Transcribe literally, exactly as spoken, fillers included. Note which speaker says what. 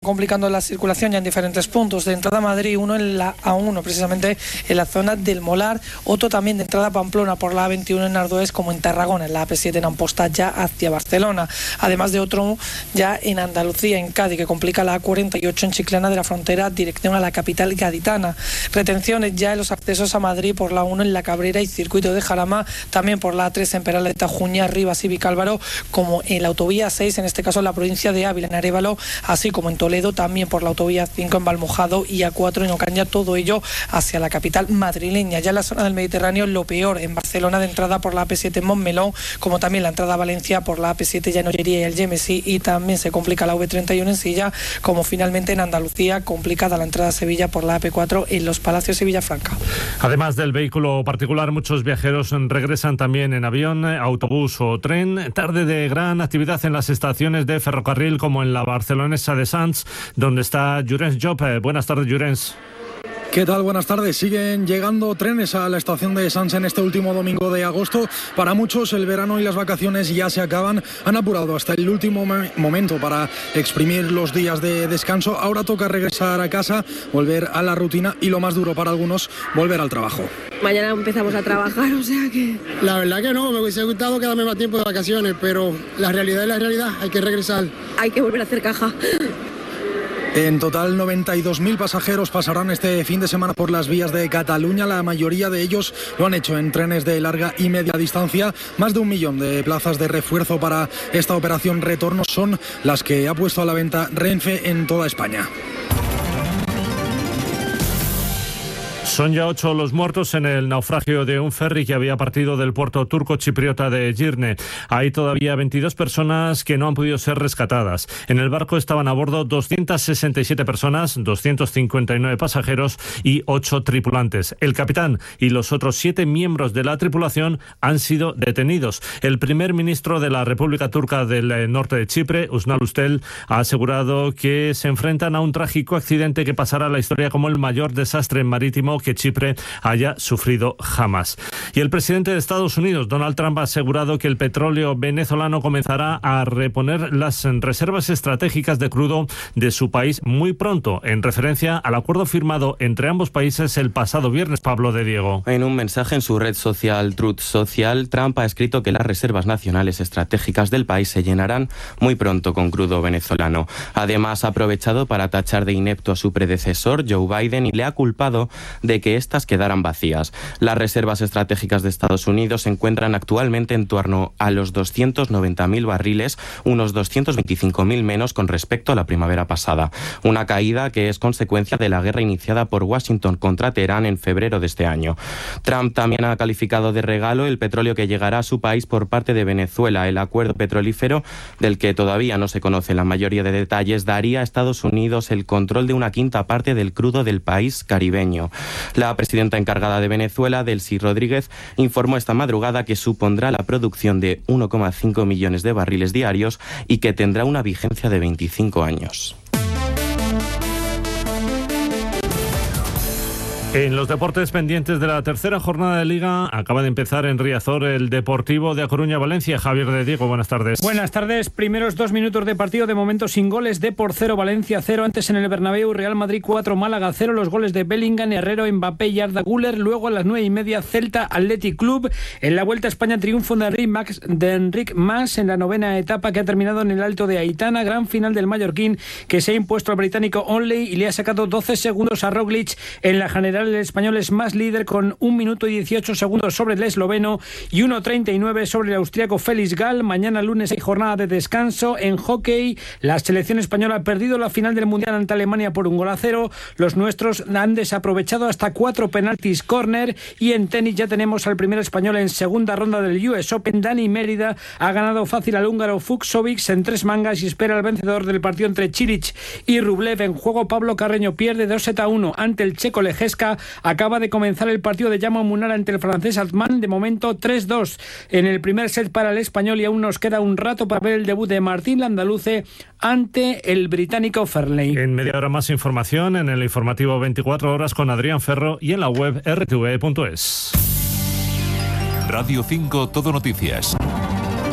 Speaker 1: complicando la circulación ya en diferentes puntos. De entrada a Madrid, uno en la A uno, precisamente en la zona del Molar, otro también de entrada a Pamplona por la A veintiuno en Ardoés, como en Tarragona, en la A P siete en Amposta ya hacia Barcelona, además de otro ya en Andalucía, en Cádiz, que complica la A cuarenta y ocho en Chiclana de la Frontera, dirección a la capital gaditana. Retenciones ya en los accesos a Madrid por la A uno en La Cabrera y Circuito de Jarama, también por la A tres en Peralta de Tajuña, Rivas y Vicálvaro, como en la autovía seis, en este caso en la provincia de Ávila, en Arévalo, así como en Toledo, también por la autovía cinco en Valmojado y A cuatro en Ocaña, todo ello hacia la capital madrileña. Ya en la zona del Mediterráneo, lo peor en Barcelona, de entrada por la A P siete en Montmeló, como también la entrada a Valencia por la A P siete ya en Ollería y el Algemesí, y también se complica la A V treinta y uno en Silla, como finalmente en Andalucía, complicada la entrada a Sevilla por la A P cuatro en Los Palacios y Villafranca.
Speaker 2: Además del vehículo particular, muchos viajeros regresan también en avión, autobús o tren. Tarde de gran actividad en las estaciones de ferrocarril, como en la barcelonesa de Sants, donde está Llorens Job. Buenas tardes, Llorens.
Speaker 3: ¿Qué tal? Buenas tardes. Siguen llegando trenes a la estación de Sants en este último domingo de agosto. Para muchos el verano y las vacaciones ya se acaban. Han apurado hasta el último momento para exprimir los días de descanso. Ahora toca regresar a casa, volver a la rutina y, lo más duro para algunos, volver al trabajo.
Speaker 4: Mañana empezamos a trabajar, o sea que...
Speaker 5: La verdad que no, me hubiese gustado quedarme más tiempo de vacaciones, pero la realidad es la realidad, hay que regresar.
Speaker 4: Hay que volver a hacer caja.
Speaker 3: En total, noventa y dos mil pasajeros pasarán este fin de semana por las vías de Cataluña. La mayoría de ellos lo han hecho en trenes de larga y media distancia. Más de un millón de plazas de refuerzo para esta operación retorno son las que ha puesto a la venta Renfe en toda España.
Speaker 2: Son ya ocho los muertos en el naufragio de un ferry que había partido del puerto turco chipriota de Girne. Hay todavía veintidós personas que no han podido ser rescatadas. En el barco estaban a bordo doscientas sesenta y siete personas, doscientos cincuenta y nueve pasajeros y ocho tripulantes. El capitán y los otros siete miembros de la tripulación han sido detenidos. El primer ministro de la República Turca del Norte de Chipre, Usnal Ustel, ha asegurado que se enfrentan a un trágico accidente que pasará a la historia como el mayor desastre marítimo que Chipre haya sufrido jamás. Y el presidente de Estados Unidos, Donald Trump, ha asegurado que el petróleo venezolano comenzará a reponer las reservas estratégicas de crudo de su país muy pronto, en referencia al acuerdo firmado entre ambos países el pasado viernes. Pablo de Diego.
Speaker 6: En un mensaje en su red social Truth Social, Trump ha escrito que las reservas nacionales estratégicas del país se llenarán muy pronto con crudo venezolano. Además, ha aprovechado para tachar de inepto a su predecesor, Joe Biden, y le ha culpado de que éstas quedaran vacías. Las reservas estratégicas de Estados Unidos se encuentran actualmente en torno a los doscientos noventa mil barriles, unos doscientos veinticinco mil menos con respecto a la primavera pasada. Una caída que es consecuencia de la guerra iniciada por Washington contra Teherán en febrero de este año. Trump también ha calificado de regalo el petróleo que llegará a su país por parte de Venezuela. El acuerdo petrolífero, del que todavía no se conoce la mayoría de detalles, daría a Estados Unidos el control de una quinta parte del crudo del país caribeño. La presidenta encargada de Venezuela, Delcy Rodríguez, informó esta madrugada que supondrá la producción de uno coma cinco millones de barriles diarios y que tendrá una vigencia de veinticinco años.
Speaker 2: En los deportes pendientes de la tercera jornada de Liga, acaba de empezar en Riazor el Deportivo de A Coruña-Valencia. Javier de Diego, buenas tardes.
Speaker 7: Buenas tardes. Primeros dos minutos de partido, de momento sin goles. Depor cero, Valencia cero. Antes en el Bernabéu, Real Madrid cuatro, Málaga cero. Los goles de Bellingham, Herrero, Mbappé y Arda Güler. Luego a las nueve y media, Celta Athletic Club. En la Vuelta a España, triunfo de Enric Mas, de Enric Mas en la novena etapa, que ha terminado en el Alto de Aitana. Gran final del mallorquín, que se ha impuesto al británico Onley y le ha sacado doce segundos a Roglic. En la general, el español es más líder con un minuto y dieciocho segundos sobre el esloveno y uno treinta y nueve sobre el austriaco Félix Gall. Mañana lunes hay jornada de descanso. En hockey, la selección española ha perdido la final del Mundial ante Alemania por un gol a cero. Los nuestros han desaprovechado hasta cuatro penaltis córner. Y en tenis ya tenemos al primer español en segunda ronda del U S Open. Dani Mérida ha ganado fácil al húngaro Fucsovics en tres mangas y espera al vencedor del partido entre Cilic y Rublev. En juego, Pablo Carreño pierde dos sets a uno ante el checo Lejeska. Acaba de comenzar el partido de Jaume Munar ante el francés Altman. De momento tres dos en el primer set para el español y aún nos queda un rato para ver el debut de Martín Landaluce ante el británico Fairley.
Speaker 2: En media hora más información en el informativo veinticuatro horas con Adrián Ferro y en la web r t v punto es.
Speaker 8: Radio cinco Todo Noticias.